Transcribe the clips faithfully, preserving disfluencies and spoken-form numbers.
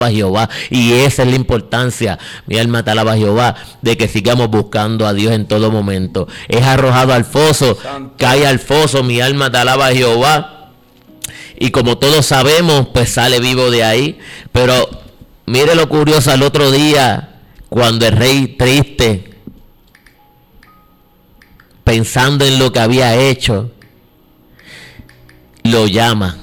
a Jehová, y esa es la importancia, mi alma te alaba a Jehová, de que sigamos buscando a Dios en todo momento. Es arrojado al foso, Santo. Cae al foso, mi alma te alaba a Jehová, y como todos sabemos, pues sale vivo de ahí. Pero mire lo curioso, al otro día, cuando el rey triste, pensando en lo que había hecho, lo llama: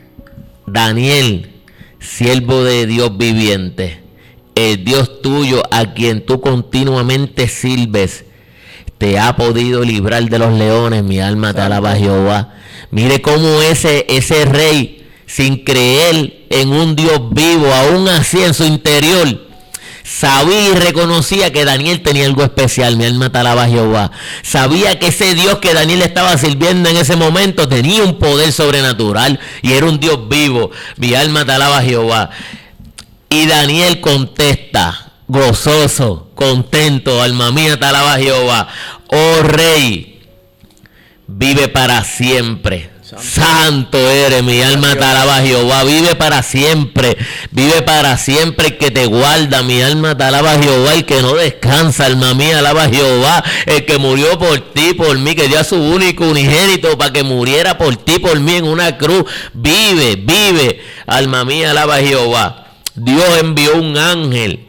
Daniel, siervo de Dios viviente, el Dios tuyo a quien tú continuamente sirves, te ha podido librar de los leones, mi alma te alaba a Jehová. Mire cómo ese, ese rey, sin creer en un Dios vivo, aún así en su interior, sabía y reconocía que Daniel tenía algo especial, mi alma te alaba a Jehová. Sabía que ese Dios que Daniel estaba sirviendo en ese momento tenía un poder sobrenatural y era un Dios vivo, mi alma te alaba a Jehová. Y Daniel contesta, gozoso, contento, alma mía te alaba a Jehová: oh rey, vive para siempre. Santo eres, mi alma te alaba a Jehová. Vive para siempre, vive para siempre el que te guarda, mi alma te alaba a Jehová. El que no descansa, alma mía, alaba a Jehová. El que murió por ti, por mí, que dio a su único unigénito para que muriera por ti, por mí en una cruz. Vive, vive, alma mía, alaba a Jehová. Dios envió un ángel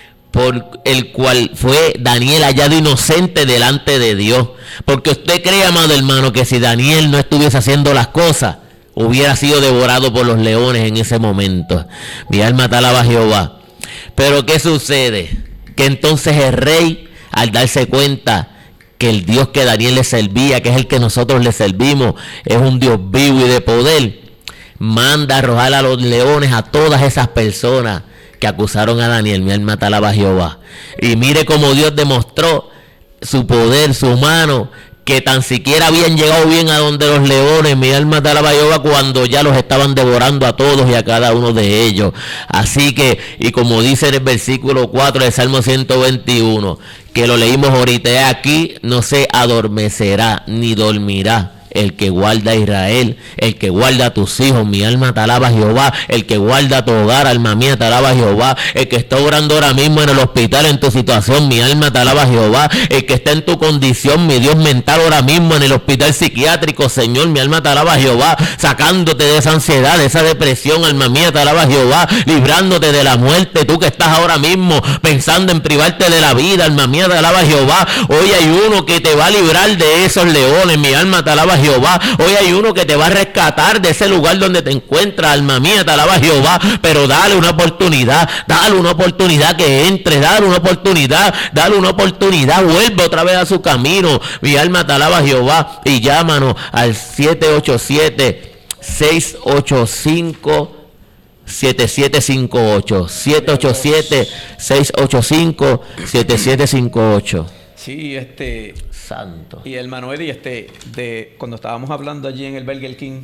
por el cual fue Daniel hallado inocente delante de Dios. Porque usted cree, amado hermano, que si Daniel no estuviese haciendo las cosas, hubiera sido devorado por los leones en ese momento. Mi alma te alaba a Jehová. Pero ¿qué sucede? Que entonces el rey, al darse cuenta que el Dios que Daniel le servía, que es el que nosotros le servimos, es un Dios vivo y de poder, manda arrojar a los leones a todas esas personas que acusaron a Daniel. Mi alma te alaba a Jehová. Y mire cómo Dios demostró su poder, su mano, que tan siquiera habían llegado bien a donde los leones, mi alma te alaba a Jehová, cuando ya los estaban devorando a todos y a cada uno de ellos. Así que, y como dice en el versículo cuatro del Salmo ciento veintiuno, que lo leímos ahorita, aquí no se adormecerá ni dormirá el que guarda a Israel, el que guarda a tus hijos, mi alma te alaba a Jehová, el que guarda tu hogar, alma mía te alaba a Jehová, el que está orando ahora mismo en el hospital en tu situación, mi alma te alaba a Jehová, el que está en tu condición, mi Dios mental ahora mismo en el hospital psiquiátrico, Señor, mi alma te alaba a Jehová, sacándote de esa ansiedad, de esa depresión, alma mía te alaba a Jehová, librándote de la muerte, tú que estás ahora mismo pensando en privarte de la vida, alma mía te alaba a Jehová. Hoy hay uno que te va a librar de esos leones, mi alma te alaba a Jehová. Hoy hay uno que te va a rescatar de ese lugar donde te encuentras, alma mía te alaba a Jehová. Pero dale una oportunidad, dale una oportunidad que entre, dale una oportunidad, dale una oportunidad, vuelve otra vez a su camino, mi alma te alaba a Jehová. Y llámanos al siete ocho siete, seis ocho cinco, siete siete cinco ocho, siete ocho siete, seis ocho cinco, siete siete cinco ocho. Sí, este santo. Y hermano Eddie, este, de cuando estábamos hablando allí en el Burger King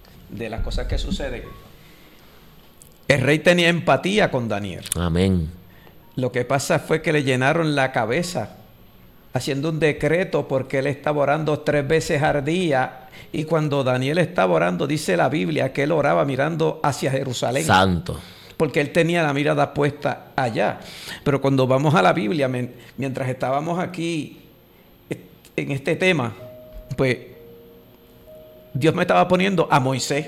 de las cosas que suceden, el rey tenía empatía con Daniel. Amén. Lo que pasa fue que le llenaron la cabeza haciendo un decreto porque él estaba orando tres veces al día, y cuando Daniel estaba orando, dice la Biblia que él oraba mirando hacia Jerusalén. Santo. Porque él tenía la mirada puesta allá. Pero cuando vamos a la Biblia, mientras estábamos aquí en este tema, pues Dios me estaba poniendo a Moisés.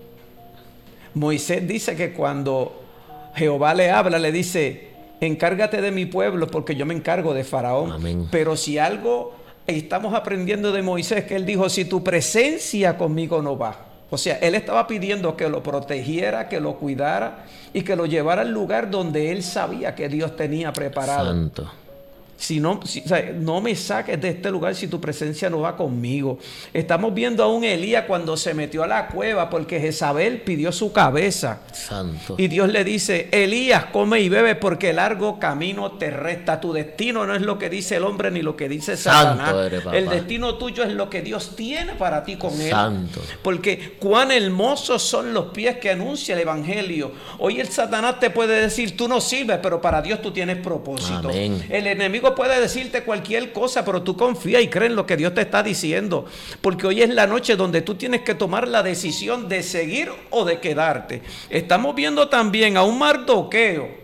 Moisés dice que cuando Jehová le habla, le dice: encárgate de mi pueblo porque yo me encargo de Faraón. Amén. Pero si algo estamos aprendiendo de Moisés, que él dijo: si tu presencia conmigo no va. O sea, él estaba pidiendo que lo protegiera, que lo cuidara y que lo llevara al lugar donde él sabía que Dios tenía preparado. Santo. Si no, si, o sea, no me saques de este lugar si tu presencia no va conmigo. Estamos viendo a un Elías cuando se metió a la cueva porque Jezabel pidió su cabeza. Santo. Y Dios le dice: Elías, come y bebe porque largo camino te resta. Tu destino no es lo que dice el hombre ni lo que dice Satanás. Santo eres, papá. El destino tuyo es lo que Dios tiene para ti con él. Santo. Porque cuán hermosos son los pies que anuncia el evangelio. Hoy el Satanás te puede decir: tú no sirves, pero para Dios tú tienes propósito. Amén. El enemigo enemigo puede decirte cualquier cosa, pero tú confía y cree en lo que Dios te está diciendo. Porque hoy es la noche donde tú tienes que tomar la decisión de seguir o de quedarte. Estamos viendo también a un Mardoqueo